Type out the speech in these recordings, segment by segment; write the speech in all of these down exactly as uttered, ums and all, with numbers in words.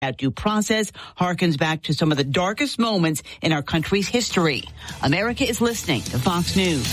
That due process harkens back to some of the darkest moments in our country's history. America is listening to Fox News.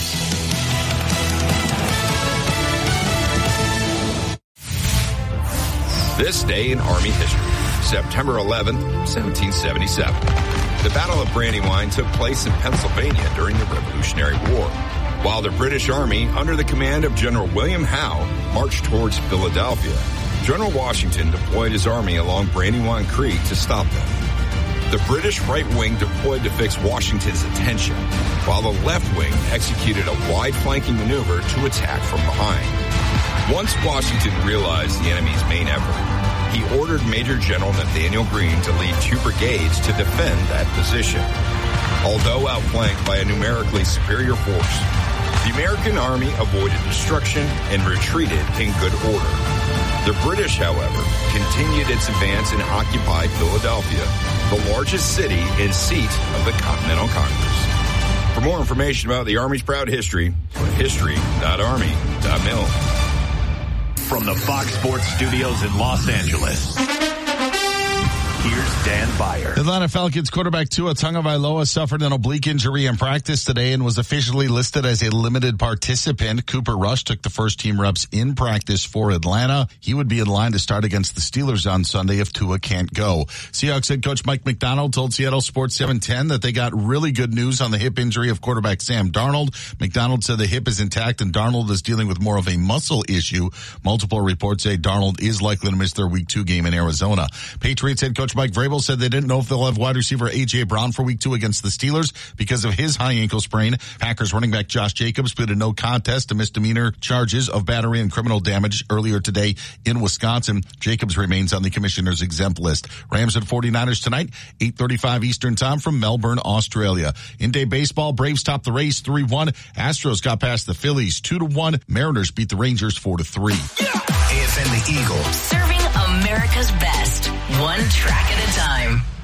This day in Army history, September eleventh, seventeen seventy-seven. The Battle of Brandywine took place in Pennsylvania during the Revolutionary War, while the British Army, under the command of General William Howe, marched towards Philadelphia. General Washington deployed his army along Brandywine Creek to stop them. The British right wing deployed to fix Washington's attention, while the left wing executed a wide flanking maneuver to attack from behind. Once Washington realized the enemy's main effort, he ordered Major General Nathaniel Greene to lead two brigades to defend that position. Although outflanked by a numerically superior force, the American army avoided destruction and retreated in good order. The British, however, continued its advance and occupied Philadelphia, the largest city and seat of the Continental Congress. For more information about the Army's proud history, go to history dot army dot mil. From the Fox Sports Studios in Los Angeles, here's Dan Byer. Atlanta Falcons quarterback Tua Tagovailoa suffered an oblique injury in practice today and was officially listed as a limited participant. Cooper Rush took the first team reps in practice for Atlanta. He would be in line to start against the Steelers on Sunday if Tua can't go. Seahawks head coach Mike McDonald told Seattle Sports seven ten that they got really good news on the hip injury of quarterback Sam Darnold. McDonald said the hip is intact and Darnold is dealing with more of a muscle issue. Multiple reports say Darnold is likely to miss their week two game in Arizona. Patriots head coach Mike Vrabel said they didn't know if they'll have wide receiver A J. Brown for week two against the Steelers because of his high ankle sprain. Packers running back Josh Jacobs pleaded no contest to misdemeanor charges of battery and criminal damage earlier today in Wisconsin. Jacobs remains on the commissioner's exempt list. Rams and forty-niners tonight, eight thirty-five Eastern time from Melbourne, Australia. In-day baseball, Braves topped the race three one. Astros got past the Phillies two to one. Mariners beat the Rangers four to three. Yeah! A F N The Eagle. Serving America's best, one track at a time.